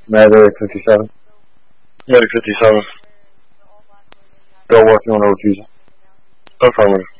Maverick 57. Medic 57. Still working on OTs. Affirmative.